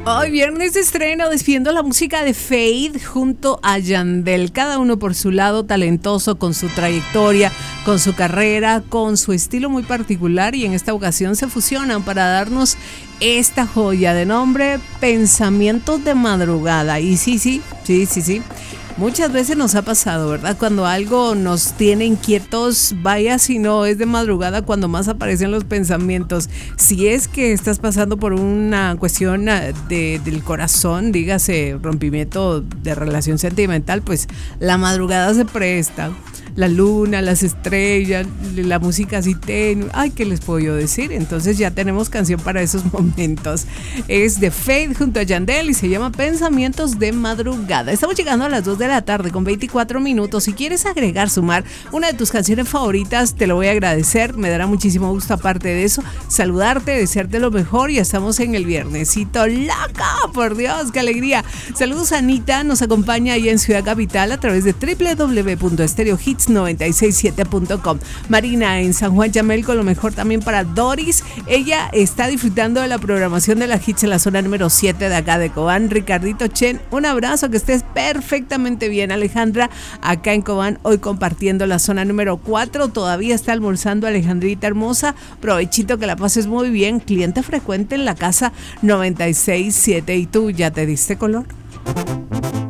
Hoy viernes de estreno, despidiendo la música de Fade junto a Yandel, cada uno por su lado talentoso, con su trayectoria, con su carrera, con su estilo muy particular, y en esta ocasión se fusionan para darnos esta joya de nombre Pensamientos de Madrugada. Y sí. Muchas veces nos ha pasado, ¿verdad? Cuando algo nos tiene inquietos, vaya si no es de madrugada cuando más aparecen los pensamientos. Si es que estás pasando por una cuestión del corazón, dígase rompimiento de relación sentimental, pues la madrugada se presta. La luna, las estrellas, la música así tenue. Ay, ¿qué les puedo yo decir? Entonces ya tenemos canción para esos momentos. Es de Fade junto a Yandel y se llama Pensamientos de Madrugada. Estamos llegando a las 2 de la tarde con 24 minutos. Si quieres agregar, sumar una de tus canciones favoritas, te lo voy a agradecer. Me dará muchísimo gusto, aparte de eso, saludarte, desearte lo mejor. Ya estamos en el viernesito loca. Por Dios, qué alegría. Saludos a Anita, nos acompaña ahí en Ciudad Capital a través de www.stereohits967.com. Marina en San Juan Yamel, con lo mejor también para Doris. Ella está disfrutando de la programación de la Hits en la zona número 7 de acá de Cobán. Ricardito Chen, un abrazo, que estés perfectamente bien. Alejandra acá en Cobán, hoy compartiendo la zona número 4. Todavía está almorzando Alejandrita hermosa. Provechito, que la pases muy bien. Cliente frecuente en la casa 96.7. ¿Y tú ya te diste color?